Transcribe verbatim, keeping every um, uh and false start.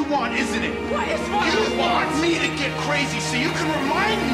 want, isn't it? What is wrong You with want it? me to get crazy so you can remind